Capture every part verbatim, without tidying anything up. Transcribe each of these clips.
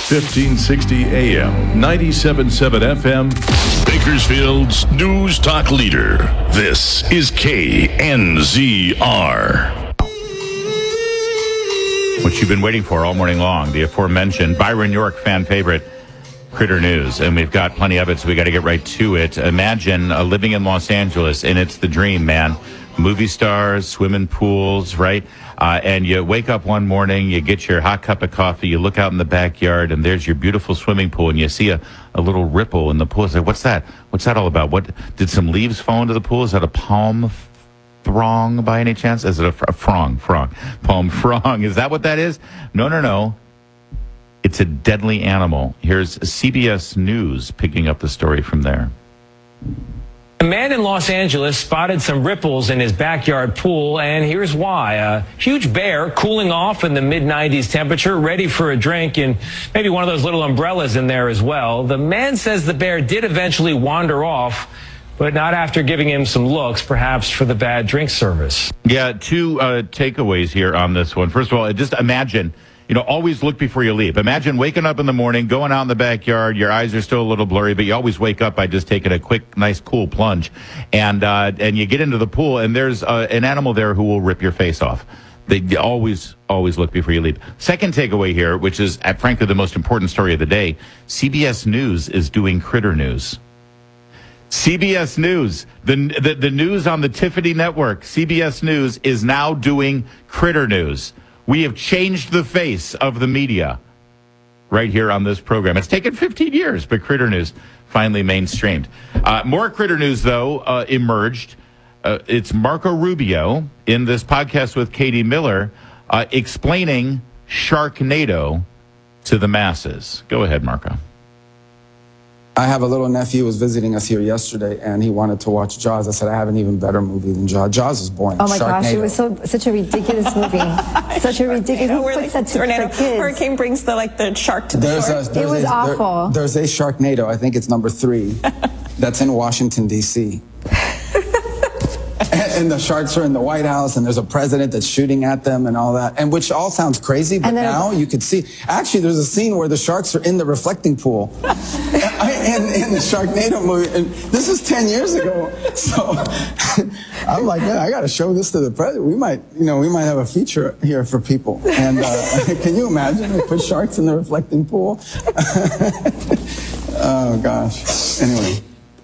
fifteen sixty A M, ninety-seven point seven F M. Bakersfield's News Talk leader. This is K N Z R. What you've been waiting for all morning long, the aforementioned Byron York fan favorite, Critter News. And we've got plenty of it, so we got to get right to it. Imagine uh, living in Los Angeles, and it's the dream, man. Movie stars, swimming pools, right? Uh, and you wake up one morning, you get your hot cup of coffee, you look out in the backyard, and there's your beautiful swimming pool, and you see a, a little ripple in the pool. It's like, what's that? What's that all about? What did some leaves fall into the pool? Is that a palm throng by any chance? Is it a, a frong? Frong. Palm frong. Is that what that is? No, no, no. It's a deadly animal. Here's C B S News picking up the story from there. A man in Los Angeles spotted some ripples in his backyard pool, and here's why. A huge bear cooling off in the mid nineties temperature, ready for a drink, and maybe one of those little umbrellas in there as well. The man says the bear did eventually wander off, but not after giving him some looks, perhaps for the bad drink service. Yeah, two uh, takeaways here on this one. First of all, just imagine, you know, always look before you leave. Imagine waking up in the morning, going out in the backyard, your eyes are still a little blurry, but you always wake up by just taking a quick, nice, cool plunge. And uh, and you get into the pool, and there's uh, an animal there who will rip your face off. They always, always look before you leave. Second takeaway here, which is, uh, frankly, the most important story of the day, C B S News is doing Critter News. C B S News, the, the, the news on the Tiffany Network, C B S News is now doing Critter News. We have changed the face of the media right here on this program. It's taken fifteen years, but Critter News finally mainstreamed. Uh, more Critter News, though, uh, emerged. Uh, it's Marco Rubio in this podcast with Katie Miller uh, explaining Sharknado to the masses. Go ahead, Marco. I have a little nephew who was visiting us here yesterday, and he wanted to watch Jaws. I said, I have an even better movie than Jaws. Jaws is boring. Oh, my Sharknado. gosh, it was so such a ridiculous movie. Such a ridiculous movie. Who puts that to tornado, kids? Hurricane brings the, like, the shark to the there's shore. A, there's it was a, awful. There, there's a Sharknado, I think it's number three, that's in Washington, D C And, and the sharks are in the White House, and there's a president that's shooting at them and all that, and which all sounds crazy, but now you could see. Actually, there's a scene where the sharks are in the reflecting pool in, in the Sharknado movie, and this is ten years ago. So I'm like, man, I got to show this to the president. We might, you know, we might have a feature here for people. And uh, can you imagine? We put sharks in the reflecting pool. Oh gosh. Anyway.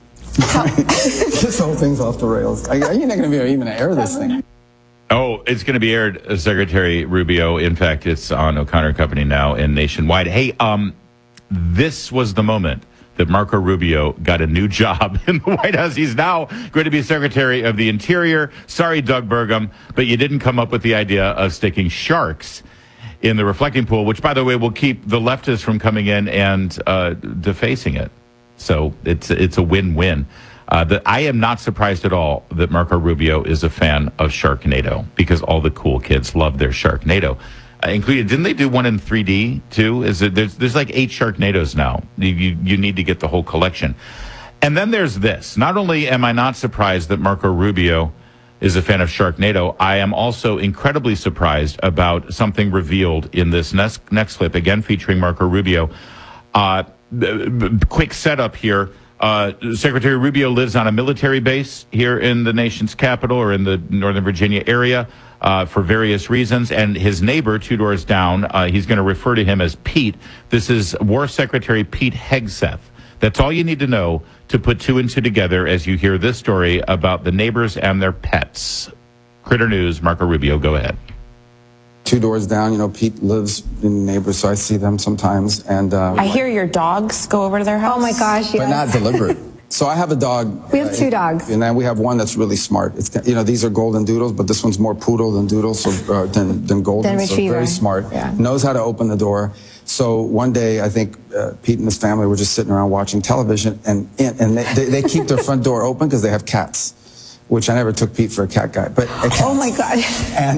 This whole thing's off the rails. Are you not going to be able to even air this thing? Oh, it's going to be aired, uh, Secretary Rubio. In fact, it's on O'Connor Company now and nationwide. Hey, um, this was the moment that Marco Rubio got a new job in the White House. He's now going to be Secretary of the Interior. Sorry, Doug Burgum, but you didn't come up with the idea of sticking sharks in the reflecting pool, which, by the way, will keep the leftists from coming in and uh, defacing it. So it's it's a win-win. Uh, that I am not surprised at all that Marco Rubio is a fan of Sharknado, because all the cool kids love their Sharknado. Uh, included, didn't they do one in three D too? Is it, there's there's like eight Sharknados now. You, you you need to get the whole collection. And then there's this. Not only am I not surprised that Marco Rubio is a fan of Sharknado, I am also incredibly surprised about something revealed in this next next clip, again featuring Marco Rubio. Uh, quick setup here. Uh, Secretary Rubio lives on a military base here in the nation's capital, or in the Northern Virginia area, uh, for various reasons. And his neighbor, two doors down, uh, he's going to refer to him as Pete. This is War Secretary Pete Hegseth. That's all you need to know to put two and two together as you hear this story about the neighbors and their pets. Critter News, Marco Rubio, go ahead. Two doors down, you know, Pete lives in neighbors, so I see them sometimes. And uh, I hear your dogs go over to their house. Oh my gosh, yes. But not deliberate. So I have a dog. We have two dogs. And then we have one that's really smart. It's, you know, these are golden doodles, but this one's more poodle than doodle, so uh, than, than golden. Than so retriever. Very smart. Yeah. Knows how to open the door. So one day, I think uh, Pete and his family were just sitting around watching television, and and they, they, they keep their front door open because they have cats. Which I never took Pete for a cat guy, but a cat. Oh my God! And,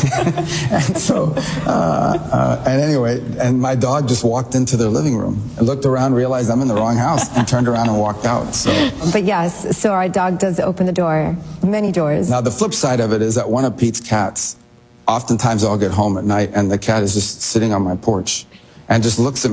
and so, uh, uh, and anyway, and my dog just walked into their living room and looked around, realized I'm in the wrong house, and turned around and walked out. So, but yes, so our dog does open the door, many doors. Now the flip side of it is that one of Pete's cats, oftentimes I'll get home at night and the cat is just sitting on my porch, and just looks at me.